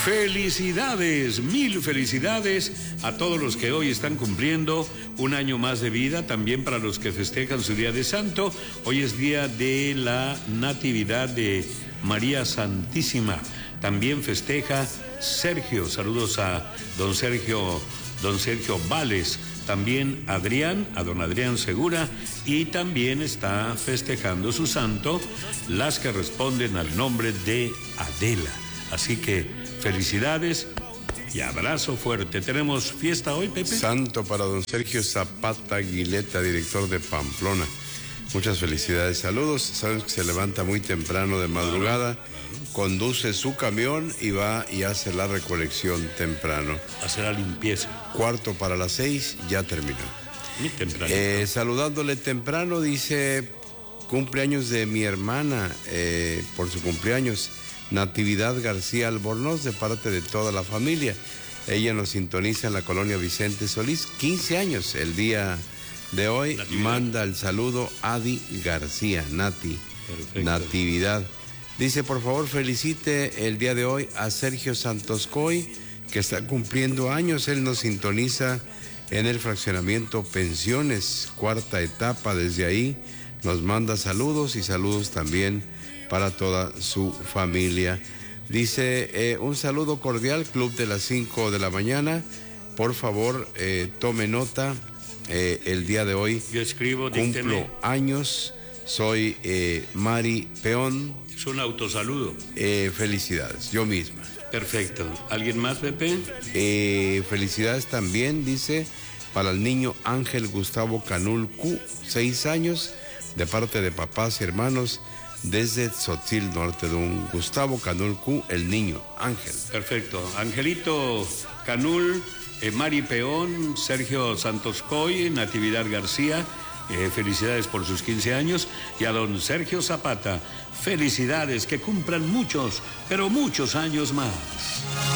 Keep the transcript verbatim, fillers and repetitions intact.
Felicidades, mil felicidades a todos los que hoy están cumpliendo un año más de vida, también para los que festejan su día de santo. Hoy es día de la Natividad de María Santísima. También festeja Sergio, saludos a don Sergio, don Sergio Vales. También Adrián, a don Adrián Segura, y también está festejando su santo las que responden al nombre de Adela. Así que felicidades y abrazo fuerte. ¿Tenemos fiesta hoy, Pepe? Santo para don Sergio Zapata Aguileta, director de Pamplona. Muchas felicidades, saludos. Sabes que se levanta muy temprano de madrugada, conduce su camión y va y hace la recolección temprano. Hace la limpieza. Cuarto para las seis, ya terminó. Muy temprano. Eh, saludándole temprano, dice, cumpleaños de mi hermana, eh, por su cumpleaños, Natividad García Albornoz, de parte de toda la familia. Ella nos sintoniza en la colonia Vicente Solís, quince años el día de hoy. Natividad. Manda el saludo Adi García, Nati. Perfecto. Natividad. Dice, por favor, felicite el día de hoy a Sergio Santos Coy, que está cumpliendo años. Él nos sintoniza en el fraccionamiento Pensiones, cuarta etapa. Desde ahí nos manda saludos y saludos también para toda su familia. Dice, eh, un saludo cordial, Club de las cinco de la mañana. Por favor, eh, tome nota. Eh, el día de hoy yo escribo, cumplo dícteme. años. Soy eh, Mari Peón. Es un autosaludo. Eh, felicidades, yo misma. Perfecto. ¿Alguien más, Pepe? Eh, felicidades también, dice, para el niño Ángel Gustavo Canul Q, seis años, de parte de papás y hermanos, desde Tzotzil Norte, don Gustavo Canul Q, el niño Ángel. Perfecto. Angelito Canul, eh, Mari Peón, Sergio Santos Coy, Natividad García, eh, felicidades por sus quince años, y a don Sergio Zapata, felicidades, que cumplan muchos, pero muchos años más.